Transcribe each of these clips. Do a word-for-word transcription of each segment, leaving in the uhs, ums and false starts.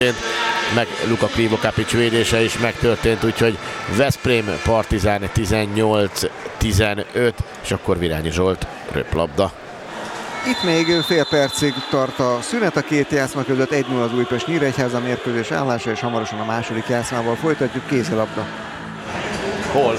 meg Luka Krivokapics védése is megtörtént, úgyhogy Veszprém Partizán tizennyolc tizenöt, és akkor Virányi Zsolt röplabda. Itt még fél percig tart a szünet a két játszma között, egy nulla az Újpest Nyíregyháza mérkőzés állása, és hamarosan a második játszmával folytatjuk. Kézilabda. Hol?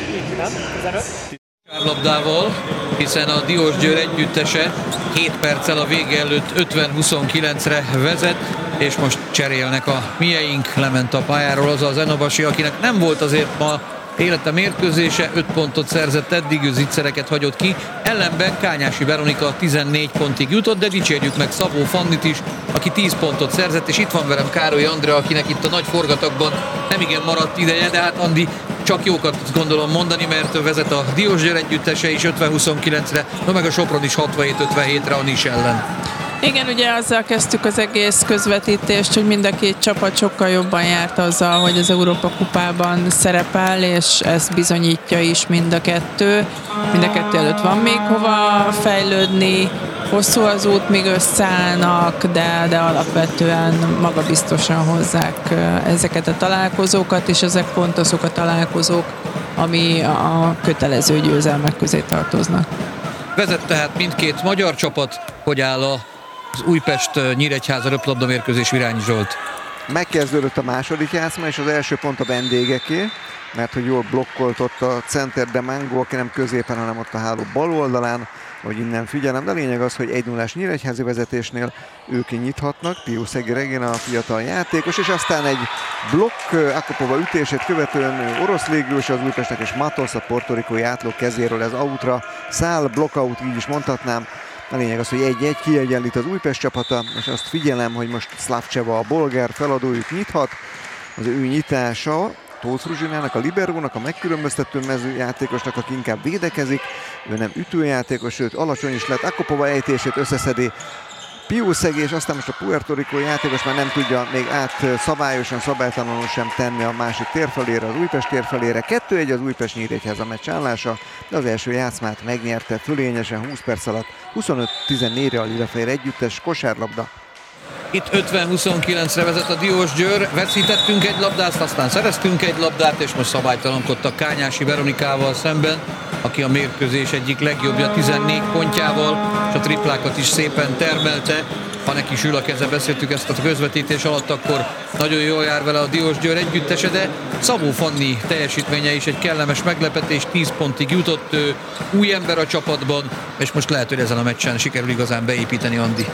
Labdával, hiszen a Diósgyőr együttese hét perccel a vége előtt ötven huszonkilencre vezet, és most cserélnek a mieink. Lement a pályáról az az Enobasi, akinek nem volt azért ma élete mérkőzése, öt pontot szerzett eddig, ő zicsereket hagyott ki. Ellenben Kányási Veronika tizennégy pontig jutott, de dicsérjük meg Szabó Fannit is, aki tíz pontot szerzett, és itt van velem Károly Andrea, akinek itt a nagy forgatagban nem igen maradt ideje, de hát Andi, csak jókat gondolom mondani, mert vezet a Diósgyőr együttese is ötven huszonkilencre, no meg a Sopron is hatvanhét ötvenhétre a Nis ellen. Igen, ugye azzal kezdtük az egész közvetítést, hogy mind a két csapat sokkal jobban járt azzal, hogy az Európa kupában szerepel, és ezt bizonyítja is mind a kettő. Mind a kettő előtt van még hova fejlődni, hosszú az út, míg összeállnak, de, de alapvetően magabiztosan hozzák ezeket a találkozókat, és ezek pont azok a találkozók, ami a kötelező győzelmek közé tartoznak. Vezet tehát mindkét magyar csapat, hogy áll a az Újpest-Nyíregyháza röplabda mérkőzés, Virányi Zsolt. Megkezdődött a második játszma, és az első pont a vendégeké, mert hogy jól blokkolt ott a center de Mango, aki nem középen, hanem ott a háló bal oldalán, hogy innen figyelem, de a lényeg az, hogy egy nullás nyíregyházi vezetésnél ők nyithatnak, Piuszegi Regina a fiatal játékos, és aztán egy blokk Akopova ütését követően orosz légiós az Újpestnek, és Matos, a portorikói átlók kezéről ez outra száll, blockout, így is mondhatnám. A lényeg az, hogy egy-egy kiegyenlít az Újpest csapata, és azt figyelem, hogy most Szlavcseva, a bolgár feladójuk nyithat. Az ő nyitása Tóth Ruzsinának, a liberónak, a megkülönböztető mezőjátékosnak, aki inkább védekezik. Ő nem ütőjátékos, sőt alacsony is lett. Akopova ejtését összeszedi Piuszegi, és aztán most a puertorikói játékos már nem tudja még át szabályosan, szabálytalanul sem tenni a másik térfelére, az Újpest térfelére. kettő egy az Újpest Nyíregyháza meccs állása, de az első játszmát megnyerte fölényesen húsz perc alatt, huszonöt tizennégyre a Lilafehér együttes kosárlabda. Itt ötven huszonkilencre vezet a Diósgyőr, veszítettünk egy labdát, aztán szereztünk egy labdát, és most szabálytalankodtak Kányási Veronikával szemben, aki a mérkőzés egyik legjobbja tizennégy pontjával, és a triplákat is szépen termelte. Ha neki sül a keze, beszéltük ezt a közvetítés alatt, akkor nagyon jól jár vele a Diósgyőr együttese, de Szabó Fanni teljesítménye is egy kellemes meglepetés, tíz pontig jutott, ő új ember a csapatban, és most lehet, hogy ezen a meccsen sikerül igazán beépíteni, Andi.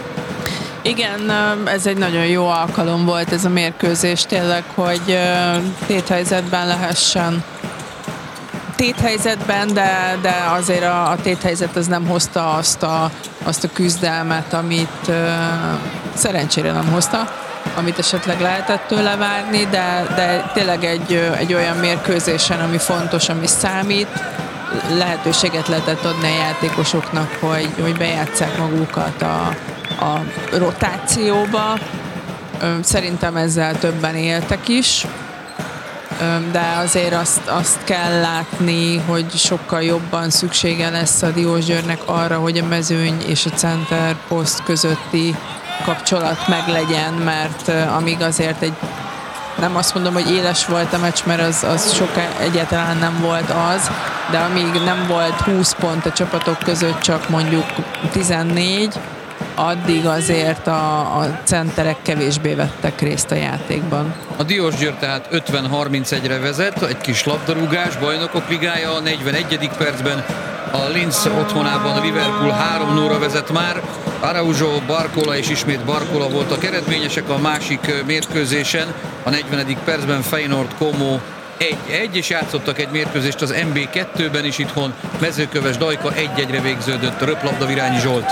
Igen, ez egy nagyon jó alkalom volt ez a mérkőzés tényleg, hogy téthelyzetben lehessen. Téthelyzetben, de, de azért a, a téthelyzet az nem hozta azt a, azt a küzdelmet, amit uh, szerencsére nem hozta, amit esetleg lehetett tőle várni, de, de tényleg egy, egy olyan mérkőzésen, ami fontos, ami számít, lehetőséget lehetett adni a játékosoknak, hogy, hogy bejátsszák magukat a, a rotációba. Szerintem ezzel többen éltek is, de azért azt, azt kell látni, hogy sokkal jobban szüksége lesz a Diósgyőrnek arra, hogy a mezőny és a center poszt közötti kapcsolat meglegyen, mert amíg azért egy, nem azt mondom, hogy éles volt a meccs, mert az, az soká egyáltalán nem volt az, de amíg nem volt húsz pont a csapatok között, csak mondjuk tizennégy, addig azért a, a centerek kevésbé vettek részt a játékban. A Diósgyőr tehát ötven harmincegyre vezet, egy kis labdarúgás, Bajnokok Ligája a negyvenegyedik percben. A Linz otthonában a Liverpool három nullra vezet már. Araujo, Barcola és ismét Barcola voltak eredményesek a másik mérkőzésen. A negyvenedik percben Feyenoord Como egy egy, és játszottak egy mérkőzést az em bé kettőben is itthon. Mezőköves Dajka egy egyre végződött, röplabda, Virányi Zsolt.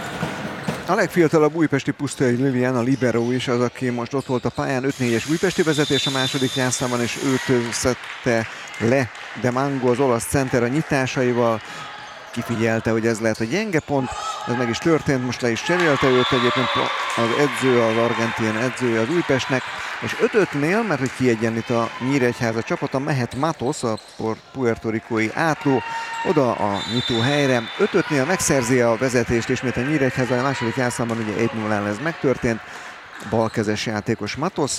A legfiatalabb újpesti Pusztai Lilian, a libero is az, aki most ott volt a pályán, öt négyes újpesti vezetés a második játszmában, és őt szedte le de Mango, az olasz center a nyitásaival. Kifigyelte, hogy ez lehet a gyenge pont, ez meg is történt, most le is cserélte őt egyébként az edző, az argentin edzője az Újpestnek, és öt ötnél, mert hogy kiegyenlít a Nyíregyháza csapata, mehet Matos, a puertorikói átló, oda a nyitó helyre. öt ötnél megszerzi a vezetést ismét a Nyíregyháza, a második játszmában ugye egy nullán ez megtörtént. balkezes játékos Matosz,